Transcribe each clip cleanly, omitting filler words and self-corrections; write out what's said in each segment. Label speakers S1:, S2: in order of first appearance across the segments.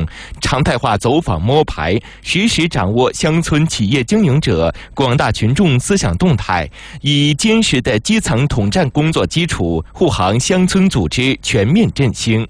S1: 统，常态化走访摸排，实时掌握乡村企业经营者、广大群众思想动态，以坚实的基层统战工作基础，护航乡村组织全面振兴。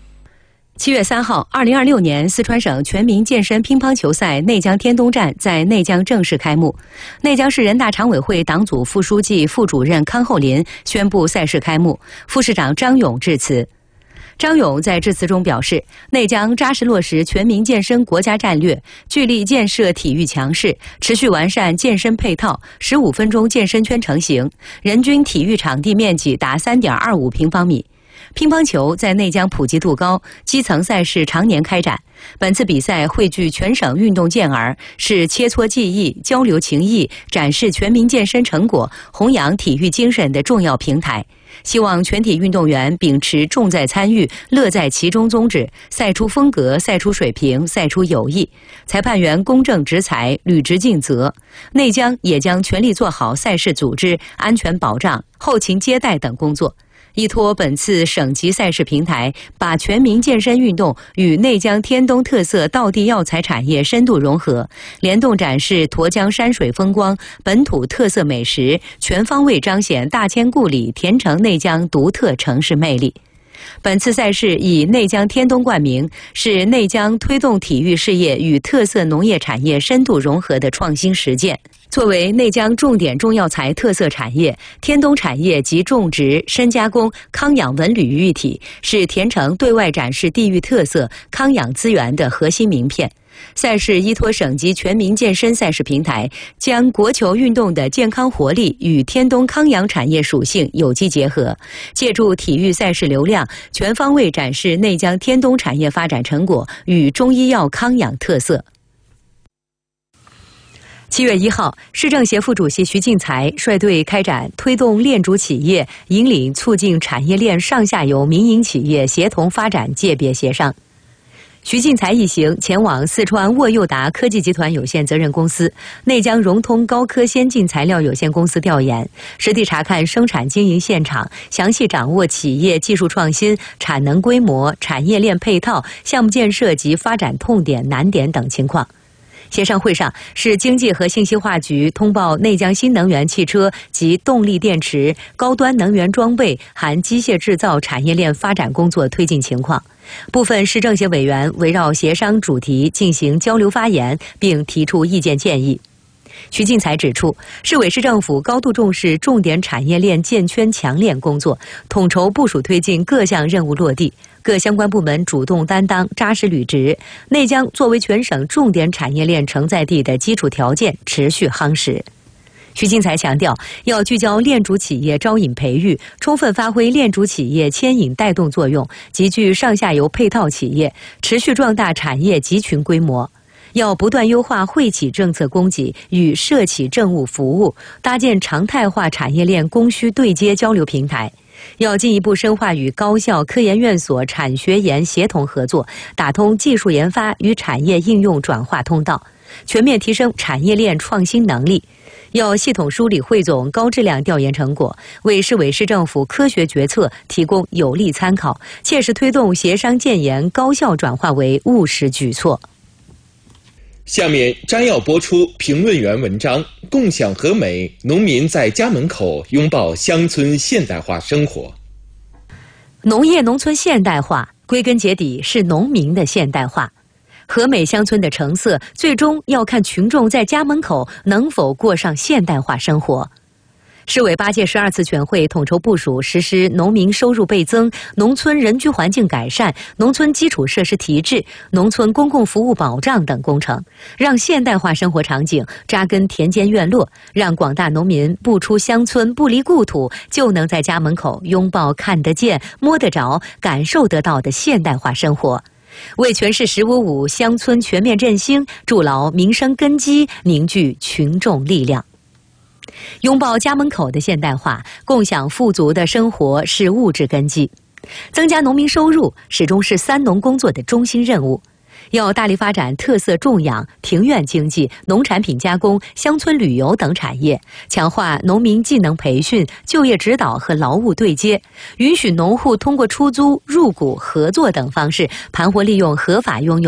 S2: 7月3号，2026年四川省全民健身乒乓球赛内江天东站在内江正式开幕。内江市人大常委会党组副书记、副主任康厚林宣布赛事开幕，副市长张勇致辞。张勇在致辞中表示，内江扎实落实全民健身国家战略，聚力建设体育强市，持续完善健身配套，15分钟健身圈成型，人均体育场地面积达3.25平方米。乒乓球在内江普及度高，基层赛事常年开展。本次比赛汇聚全省运动健儿，是切磋技艺、交流情谊、展示全民健身成果、弘扬体育精神的重要平台。希望全体运动员秉持重在参与、乐在其中宗旨，赛出风格、赛出水平、赛出友谊。裁判员公正执裁、履职尽责。内江也将全力做好赛事组织、安全保障、后勤接待等工作。依托本次省级赛事平台，把全民健身运动与内江天东特色道地药材产业深度融合，联动展示沱江山水风光、本土特色美食，全方位彰显大千故里甜城内江独特城市魅力。本次赛事以内江天东冠名，是内江推动体育事业与特色农业产业深度融合的创新实践。作为内江重点中药材特色产业，天东产业集种植、深加工、康养文旅于一体，是甜城对外展示地域特色、康养资源的核心名片。赛事依托省级全民健身赛事平台，将国球运动的健康活力与天东康养产业属性有机结合，借助体育赛事流量，全方位展示内江天东产业发展成果与中医药康养特色。7月1号，市政协副主席徐进才率队开展推动链主企业引领促进产业链上下游民营企业协同发展界别协商。徐进才一行前往四川沃佑达科技集团有限责任公司、内江融通高科先进材料有限公司调研，实地查看生产经营现场，详细掌握企业技术创新、产能规模、产业链配套、项目建设及发展痛点难点等情况。协商会上，市经济和信息化局通报内江新能源汽车及动力电池、高端能源装备含机械制造产业链发展工作推进情况。部分市政协委员围绕协商主题进行交流发言，并提出意见建议。徐进才指出，市委市政府高度重视重点产业链建圈强链工作，统筹部署推进各项任务落地，各相关部门主动担当、扎实履职。内江作为全省重点产业链承载地的基础条件持续夯实。徐进才强调，要聚焦链主企业招引培育，充分发挥链主企业牵引带动作用，集聚上下游配套企业，持续壮大产业集群规模。要不断优化惠企政策供给与社企政务服务，搭建常态化产业链供需对接交流平台。要进一步深化与高校、科研院所、产学研协同合作，打通技术研发与产业应用转化通道，全面提升产业链创新能力。要系统梳理汇总高质量调研成果，为市委市政府科学决策提供有力参考，切实推动协商建言高效转化为务实举措。
S1: 下面摘要播出评论员文章：共享和美，农民在家门口拥抱乡村现代化生活。
S2: 农业农村现代化，归根结底是农民的现代化。和美乡村的成色，最终要看群众在家门口能否过上现代化生活。市委8届12次全会统筹部署实施农民收入倍增、农村人居环境改善、农村基础设施提质、农村公共服务保障等工程，让现代化生活场景扎根田间院落，让广大农民不出乡村、不离故土，就能在家门口拥抱看得见、摸得着、感受得到的现代化生活。为全市“15+5”乡村全面振兴筑牢民生根基，凝聚群众力量。拥抱家门口的现代化，共享富足的生活是物质根基。增加农民收入始终是三农工作的中心任务。要大力发展特色种养、庭院经济、农产品加工、乡村旅游等产业，强化农民技能培训、就业指导和劳务对接，允许农户通过出租、入股、合作等方式，盘活利用合法拥有